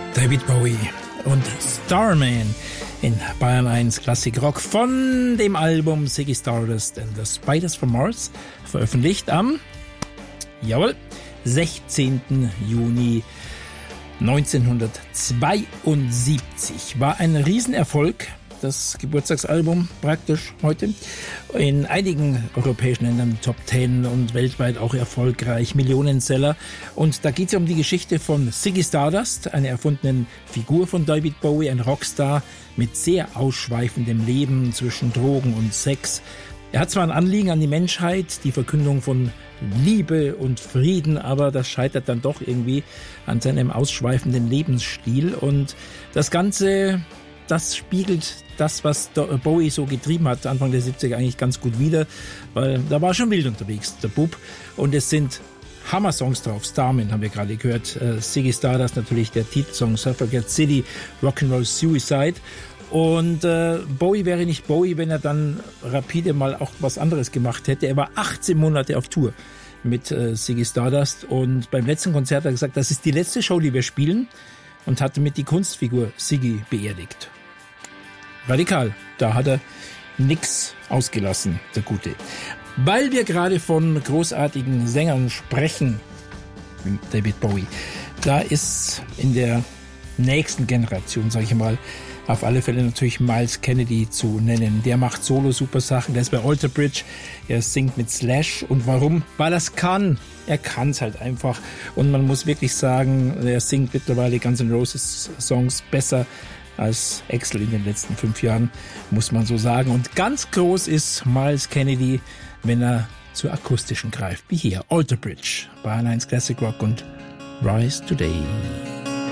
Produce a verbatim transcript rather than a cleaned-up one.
David Bowie und Starman in Bayern eins Klassik Rock von dem Album Ziggy Stardust and the Spiders from Mars, veröffentlicht am, jawohl, sechzehnten Juni neunzehnhundertzweiundsiebzig. War ein Riesenerfolg, das Geburtstagsalbum praktisch heute. In einigen europäischen Ländern Top Ten und weltweit auch erfolgreich, Millionenseller. Und da geht es ja um die Geschichte von Ziggy Stardust, einer erfundenen Figur von David Bowie, ein Rockstar mit sehr ausschweifendem Leben zwischen Drogen und Sex. Er hat zwar ein Anliegen an die Menschheit, die Verkündung von Liebe und Frieden, aber das scheitert dann doch irgendwie an seinem ausschweifenden Lebensstil. Und das Ganze, das spiegelt das, was Bowie so getrieben hat, Anfang der siebziger eigentlich ganz gut wider, weil da war schon wild unterwegs, der Bub. Und es sind Hammer-Songs drauf. Starman haben wir gerade gehört, äh, Ziggy Stardust natürlich der Titelsong, Suffragette City, Rock'n'Roll Suicide. Und äh, Bowie wäre nicht Bowie, wenn er dann rapide mal auch was anderes gemacht hätte. Er war achtzehn Monate auf Tour mit äh, Ziggy Stardust und beim letzten Konzert hat er gesagt, das ist die letzte Show, die wir spielen, und hatte mit die Kunstfigur Ziggy beerdigt. Radikal, da hat er nix ausgelassen, der Gute. Weil wir gerade von großartigen Sängern sprechen, David Bowie, da ist in der nächsten Generation, sage ich mal, auf alle Fälle natürlich Myles Kennedy zu nennen. Der macht Solo-super Sachen, der ist bei Alter Bridge, er singt mit Slash. Und warum? Weil er es kann. Er kann es halt einfach. Und man muss wirklich sagen, er singt mittlerweile Guns N' Roses Songs besser als Axl in den letzten fünf Jahren, muss man so sagen. Und ganz groß ist Myles Kennedy, wenn er zu akustischen greift, wie hier, Alter Bridge, Bayern eins Classic Rock und Rise Today.